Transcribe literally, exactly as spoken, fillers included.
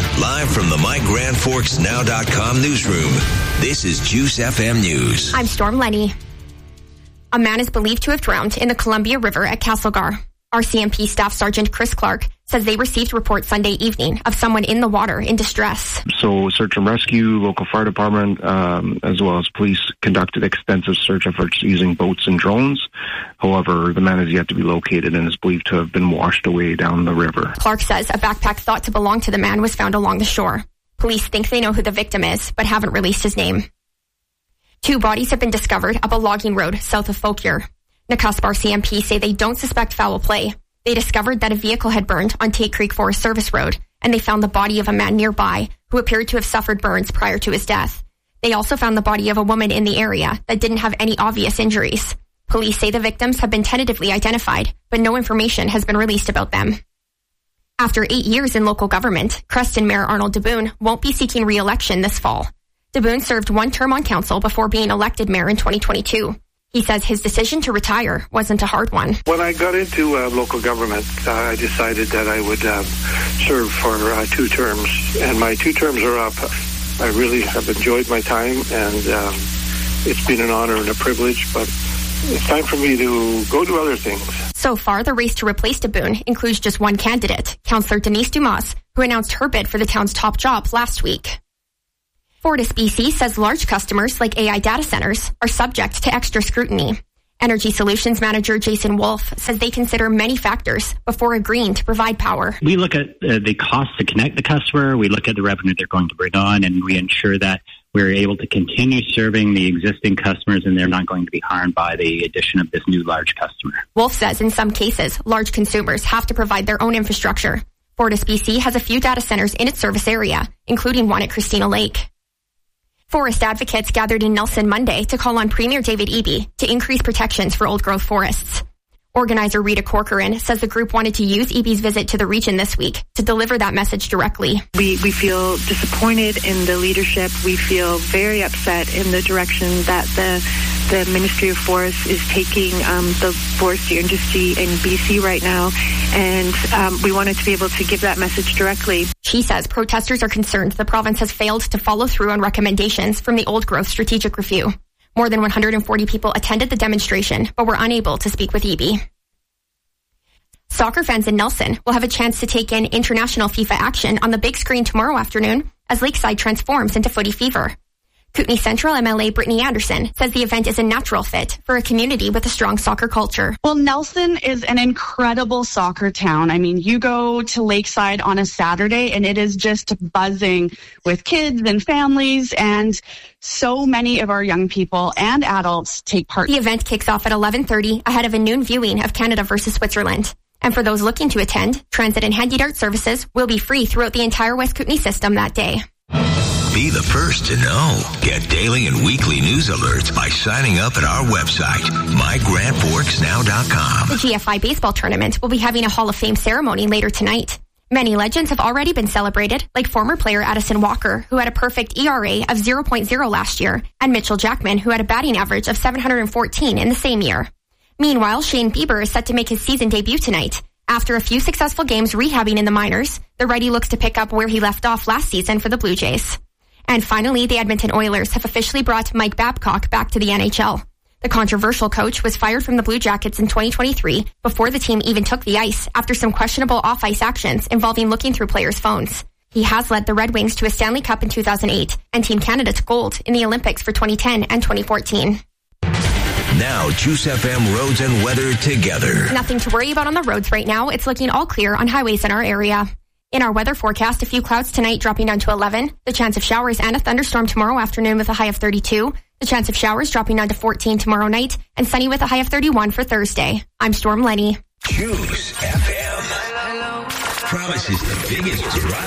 live from the My Grand Forks Now dot com newsroom, this is Juice F M News. I'm Storm Lenny. A man is believed to have drowned in the Columbia River at Castlegar. R C M P Staff Sergeant Chris Clark says they received reports Sunday evening of someone in the water in distress. So search and rescue, local fire department, um, as well as police conducted extensive search efforts using boats and drones. However, the man is yet to be located and is believed to have been washed away down the river. Clark says a backpack thought to belong to the man was found along the shore. Police think they know who the victim is, but haven't released his name. Two bodies have been discovered up a logging road south of Fauquier. Nakusp R C M P say they don't suspect foul play. They discovered that a vehicle had burned on Tate Creek Forest Service Road, and they found the body of a man nearby who appeared to have suffered burns prior to his death. They also found the body of a woman in the area that didn't have any obvious injuries. Police say the victims have been tentatively identified, but no information has been released about them. After eight years in local government, Creston Mayor Arnold DeBoon won't be seeking re-election this fall. DeBoon served one term on council before being elected mayor in twenty twenty-two. He says his decision to retire wasn't a hard one. When I got into uh, local government, uh, I decided that I would uh, serve for uh, two terms, and my two terms are up. I really have enjoyed my time, and um, it's been an honor and a privilege, but it's time for me to go do other things. So far, the race to replace DeBoon includes just one candidate, Councillor Denise Dumas, who announced her bid for the town's top job last week. Fortis B C says large customers like A I data centers are subject to extra scrutiny. Energy Solutions Manager Jason Wolf says they consider many factors before agreeing to provide power. We look at uh, the cost to connect the customer, we look at the revenue they're going to bring on, and we ensure that we're able to continue serving the existing customers and they're not going to be harmed by the addition of this new large customer. Wolf says in some cases, large consumers have to provide their own infrastructure. Fortis B C has a few data centers in its service area, including one at Christina Lake. Forest advocates gathered in Nelson Monday to call on Premier David Eby to increase protections for old-growth forests. Organizer Rita Corcoran says the group wanted to use Eby's visit to the region this week to deliver that message directly. We we feel disappointed in the leadership. We feel very upset in the direction that the the Ministry of Forests is taking um, the forestry industry in B C right now, and um, we wanted to be able to give that message directly. She says protesters are concerned the province has failed to follow through on recommendations from the Old Growth Strategic Review. More than one hundred forty people attended the demonstration, but were unable to speak with Eby. Soccer fans in Nelson will have a chance to take in international FIFA action on the big screen tomorrow afternoon as Lakeside transforms into footy fever. Kootenay Central M L A Brittany Anderson says the event is a natural fit for a community with a strong soccer culture. Well, Nelson is an incredible soccer town. I mean, you go to Lakeside on a Saturday and it is just buzzing with kids and families, and so many of our young people and adults take part. The event kicks off at eleven thirty ahead of a noon viewing of Canada versus Switzerland. And for those looking to attend, transit and handy dart services will be free throughout the entire West Kootenay system that day. Be the first to know. Get daily and weekly news alerts by signing up at our website, my grand forks now dot com. The G F I baseball tournament will be having a Hall of Fame ceremony later tonight. Many legends have already been celebrated, like former player Addison Walker, who had a perfect E R A of zero point zero last year, and Mitchell Jackman, who had a batting average of seven hundred fourteen in the same year. Meanwhile, Shane Bieber is set to make his season debut tonight. After a few successful games rehabbing in the minors, the righty looks to pick up where he left off last season for the Blue Jays. And finally, the Edmonton Oilers have officially brought Mike Babcock back to the N H L. The controversial coach was fired from the Blue Jackets in twenty twenty-three before the team even took the ice after some questionable off-ice actions involving looking through players' phones. He has led the Red Wings to a Stanley Cup in two thousand eight and Team Canada to gold in the Olympics for twenty ten and twenty fourteen. Now, Juice F M roads and weather together. Nothing to worry about on the roads right now. It's looking all clear on highways in our area. In our weather forecast, a few clouds tonight dropping down to eleven. The chance of showers and a thunderstorm tomorrow afternoon with a high of thirty-two. The chance of showers dropping down to fourteen tomorrow night. And sunny with a high of thirty-one for Thursday. I'm Storm Lenny. Juice F M promises the biggest